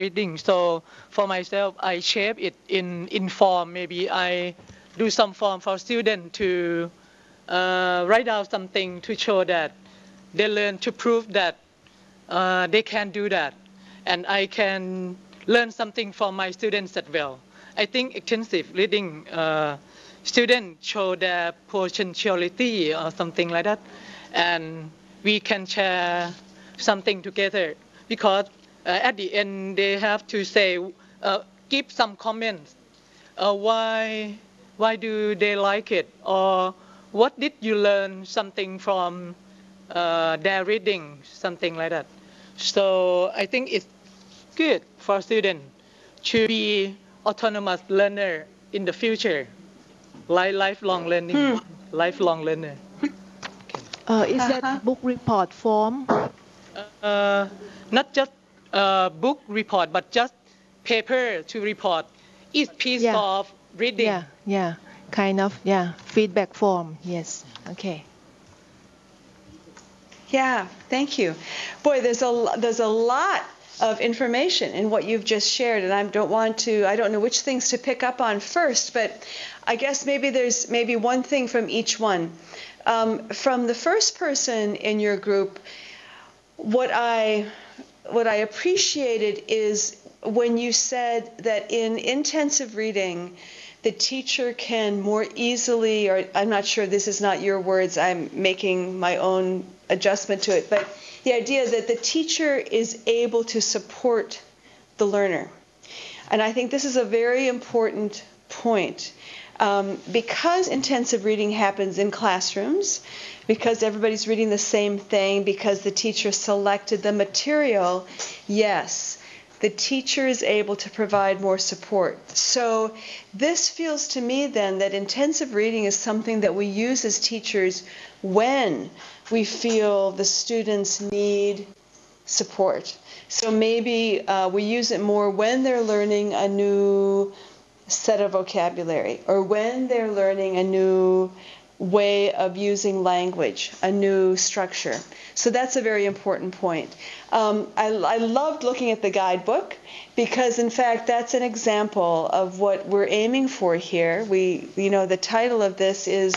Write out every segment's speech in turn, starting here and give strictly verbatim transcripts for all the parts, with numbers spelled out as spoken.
reading. So for myself, I shape it in in form. Maybe I do some form for students to uh, write out something to show that they learn to prove that uh, they can do that, and I can learn something from my students as well. I think extensive reading uh, students show their potentiality or something like that, and we can share something together because uh, at the end they have to say, uh, give some comments. Uh, why why do they like it, or what did you learn something from uh, their reading, something like that. So I think it's good for students to be autonomous learner in the future, like lifelong learning, hmm. lifelong learner. Uh, is that book report form? Uh, not just uh, book report, but just paper to report each piece Yeah. of reading. Yeah, yeah, kind of, yeah, feedback form, yes, okay. Yeah, thank you. Boy, there's a, there's a lot of information in what you've just shared, and I don't want to, I don't know which things to pick up on first, but I guess maybe there's maybe one thing from each one. Um, from the first person in your group, what I, what I appreciated is when you said that in intensive reading, the teacher can more easily, or I'm not sure, this is not your words, I'm making my own adjustment to it, but the idea that the teacher is able to support the learner. And I think this is a very important point. Um, because intensive reading happens in classrooms, because everybody's reading the same thing, because the teacher selected the material, yes, the teacher is able to provide more support. So this feels to me then that intensive reading is something that we use as teachers when we feel the students need support. So maybe uh, we use it more when they're learning a new set of vocabulary, or when they're learning a new way of using language, a new structure. So that's a very important point. Um, I, I loved looking at the guidebook because, in fact, that's an example of what we're aiming for here. We, you know, the title of this is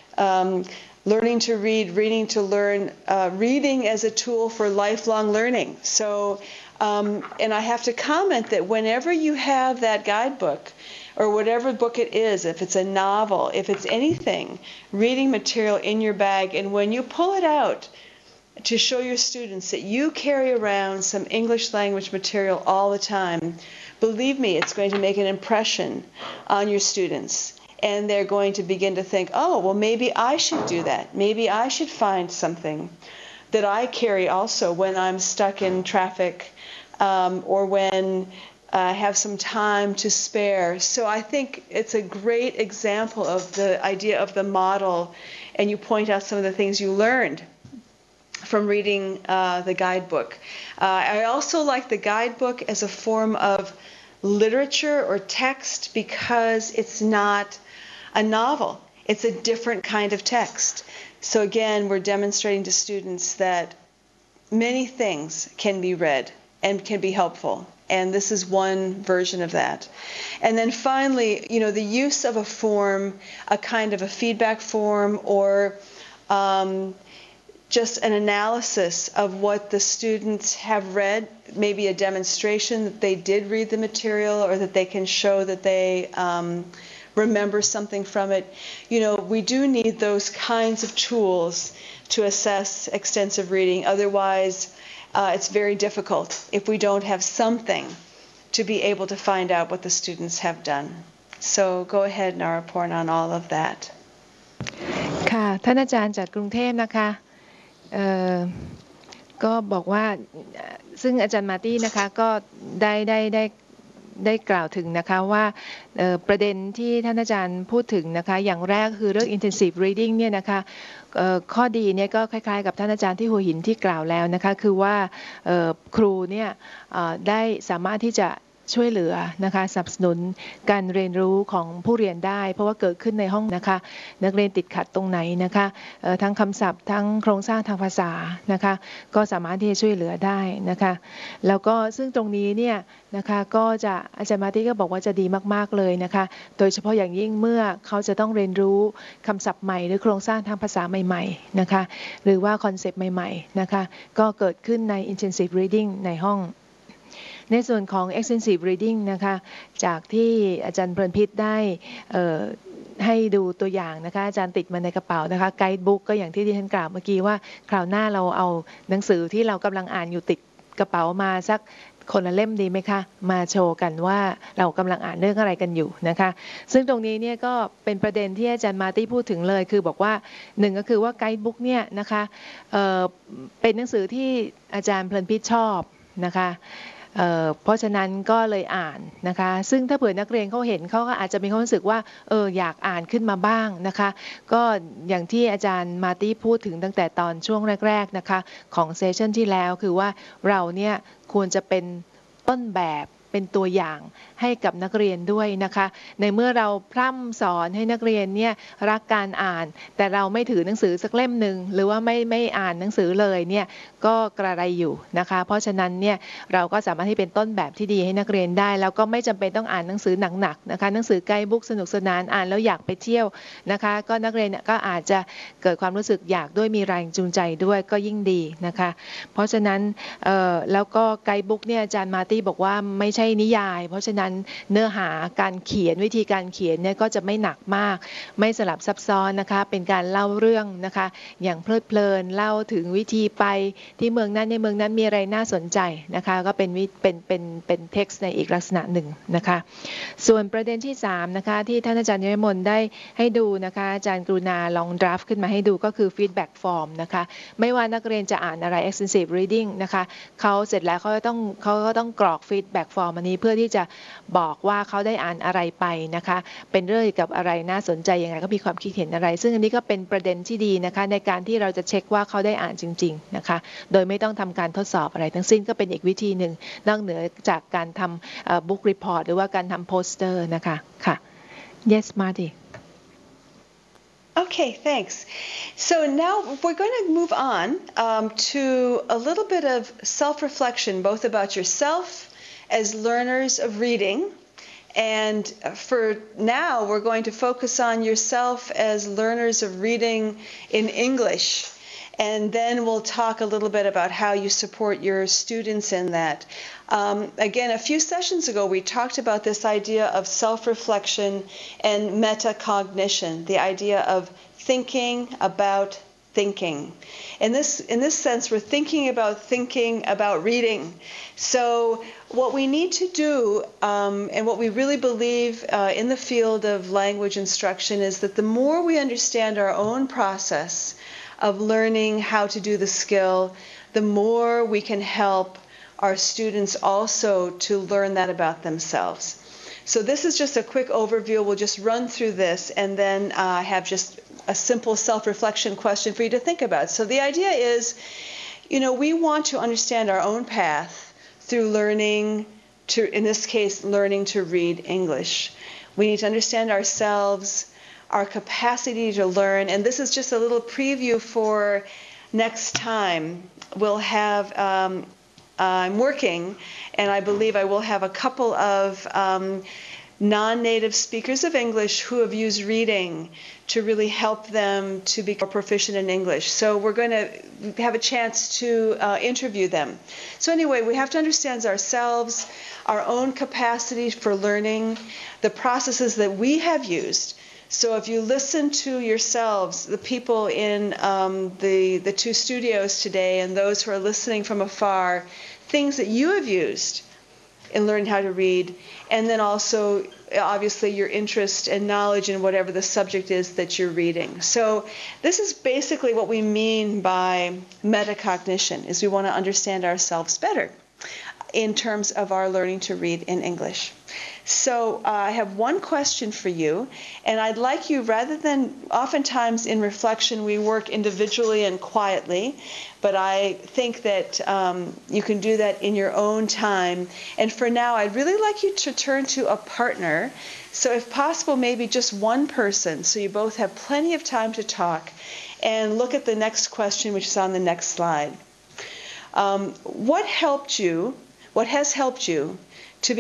um, Learning to Read, Reading to Learn, uh, Reading as a Tool for Lifelong Learning. So, um, and I have to comment that whenever you have that guidebook, or whatever book it is, if it's a novel, if it's anything, reading material in your bag, and when you pull it out to show your students that you carry around some English language material all the time, believe me, it's going to make an impression on your students. And they're going to begin to think, oh, well, maybe I should do that. Maybe I should find something that I carry also when I'm stuck in traffic, um, or when I uh, have some time to spare. So I think it's a great example of the idea of the model, and you point out some of the things you learned from reading uh, the guidebook. Uh, I also like the guidebook as a form of literature or text because it's not a novel. It's a different kind of text. So again, we're demonstrating to students that many things can be read and can be helpful. And this is one version of that. And then finally, you know, the use of a form, a kind of a feedback form, or um, just an analysis of what the students have read, maybe a demonstration that they did read the material, or that they can show that they um, remember something from it. You know, we do need those kinds of tools to assess extensive reading. Otherwise, Uh, it's very difficult if we don't have something to be able to find out what the students have done. So go ahead, Naraporn, on all of that. ค่ะท่านอาจารย์จากกรุงเทพนะคะเอ่อก็บอกว่าซึ่งอาจารย์มาร์ตี้นะคะก็ได้ได้ได้ได้กล่าวถึงนะคะว่าประเด็นที่ท่านอาจารย์พูดถึงนะคะอย่างแรกคือเรื่อง intensive reading เนี่ยนะคะข้อดีเนี่ยก็คล้ายๆกับท่านอาจารย์ที่หัวหินที่กล่าวแล้วนะคะคือว่าครูเนี่ยได้สามารถที่จะช่วยเหลือนะคะสนับสนุนการเรียนรู้ของผู้เรียนได้เพราะว่าเกิดขึ้นในห้องนะคะนักเรียนติดขัดตรงไหนนะคะทั้งคำศัพท์ทั้งโครงสร้างทางภาษานะคะก็สามารถที่จะช่วยเหลือได้นะคะแล้วก็ซึ่งตรงนี้เนี่ยนะคะก็จะอาจารย์มาร์ตี้ก็บอกว่าจะดีมากๆเลยนะคะโดยเฉพาะอย่างยิ่งเมื่อเขาจะต้องเรียนรู้คำศัพท์ใหม่หรือโครงสร้างทางภาษาใหม่ๆนะคะหรือว่าคอนเซปต์ใหม่ๆนะคะก็เกิดขึ้นใน intensive reading ในห้องในส่วนของ extensive reading นะคะจากที่อาจารย์เพลินพิษได้ให้ดูตัวอย่างนะคะอาจารย์ติดมาในกระเป๋านะคะไกด์บุ๊กก็อย่างที่ดิฉันกล่าวเมื่อกี้ว่าคราวหน้าเราเอาหนังสือที่เรากำลังอ่านอยู่ติดกระเป๋ามาสักคนละเล่มดีไหมคะมาโชว์กันว่าเรากำลังอ่านเรื่องอะไรกันอยู่นะคะซึ่งตรงนี้เนี่ยก็เป็นประเด็นที่อาจารย์มาร์ตี้พูดถึงเลยคือบอกว่าหนึ่งก็คือว่าไกด์บุ๊กเนี่ยนะคะเอ่อเป็นหนังสือที่อาจารย์เพลินพิษชอบนะคะเอ่อเพราะฉะนั้นก็เลยอ่านนะคะซึ่งถ้าเผื่อนักเรียนเขาเห็นเขาก็อาจจะมีความรู้สึกว่าเอออยากอ่านขึ้นมาบ้างนะคะก็อย่างที่อาจารย์มาร์ตี้พูดถึงตั้งแต่ตอนช่วงแรกๆนะคะของเซสชันที่แล้วคือว่าเราเนี่ยควรจะเป็นต้นแบบเป็นตัวอย่างให้กับนักเรียนด้วยนะคะในเมื่อเราพร่ำสอนให้นักเรียนเนี่ยรักการอ่านแต่เราไม่ถือหนังสือสักเล่มหนึ่งหรือว่าไม่ไม่อ่านหนังสือเลยเนี่ยก็กระไรอยู่นะคะเพราะฉะนั้นเนี่ยเราก็สามารถที่เป็นต้นแบบที่ดีให้นักเรียนได้แล้วก็ไม่จำเป็นต้องอ่านหนังสือหนักๆนะคะหนังสือไกด์บุ๊กสนุกสนานอ่านแล้วอยากไปเที่ยวนะคะก็นักเรียนก็อาจจะเกิดความรู้สึกอยากด้วยมีแรงจูงใจด้วยก็ยิ่งดีนะคะเพราะฉะนั้นเอ่อแล้วก็ไกด์บุ๊กเนี่ยอาจารย์มาร์ตี้บอกว่าไม่ใช่นิยายเพราะฉะนั้นเนื้อหาการเขียนวิธีการเขียนเนี่ยก็จะไม่หนักมากไม่สลับซับซ้อนนะคะเป็นการเล่าเรื่องนะคะอย่างเพลิดเพลินเล่าถึงวิธีไปที่เมืองนั้นในเมืองนั้นมีอะไรน่าสนใจนะคะก็เป็นเป็นเป็นเป็นเท็กซ์ในอีกลักษณะหนึ่งนะคะส่วนประเด็นที่สามนะคะที่ท่านอาจารย์นิมนต์ได้ให้ดูนะคะอาจารย์กรุณาลองดราฟขึ้นมาให้ดูก็คือ feedback form นะคะไม่ว่านักเรียนจะอ่านอะไร extensive reading นะคะเขาเสร็จแล้วเขาต้องเขาก็ต้องกรอก feedback form อันนี้เพื่อที่จะบอกว่าเขาได้อ่านอะไรไปนะคะเป็นเรื่องกับอะไรน่าสนใจยังไงก็มีความคิดเห็นอะไรซึ่งอันนี้ก็เป็นประเด็นที่ดีนะคะในการที่เราจะเช็คว่าเขาได้อ่านจริงๆนะคะโดยไม่ต้องทำการทดสอบอะไรทั้งสิ้นก็เป็นอีกวิธีหนึ่งนอกเหนือจากการทำ book report หรือว่าการทำโปสเตอร์นะคะค่ะ yes Marty Okay, thanks. So now we're going to move on um, to a little bit of self-reflection, both about yourself as learners of reading, and for now we're going to focus on yourself as learners of reading in English. And then we'll talk a little bit about how you support your students in that. Um, again, a few sessions ago, we talked about this idea of self-reflection and metacognition, the idea of thinking about thinking. In this, in this sense, we're thinking about thinking about reading. So what we need to do, um, and what we really believe uh, in the field of language instruction, is that the more we understand our own process of learning how to do the skill, the more we can help our students also to learn that about themselves. So this is just a quick overview. We'll just run through this and then uh, have just a simple self-reflection question for you to think about. So the idea is, you know, we want to understand our own path through learning to, in this case, learning to read English. We need to understand ourselves, our capacity to learn, and this is just a little preview for next time. We'll have, um, I'm working, and I believe I will have a couple of um, non-native speakers of English who have used reading to really help them to become proficient in English. So we're going to have a chance to uh, interview them. So anyway, we have to understand ourselves, our own capacity for learning, the processes that we have used. So if you listen to yourselves, the people in um, the, the two studios today and those who are listening from afar, things that you have used in learning how to read, and then also obviously your interest and knowledge in whatever the subject is that you're reading. So this is basically what we mean by metacognition, is we want to understand ourselves better. in terms of our learning to read in English. So uh, I have one question for you, and I'd like you, rather than, oftentimes in reflection we work individually and quietly, but I think that um, you can do that in your own time. And for now, I'd really like you to turn to a partner. So if possible, maybe just one person, so you both have plenty of time to talk, and look at the next question, which is on the next slide. Um, what helped you, what has helped you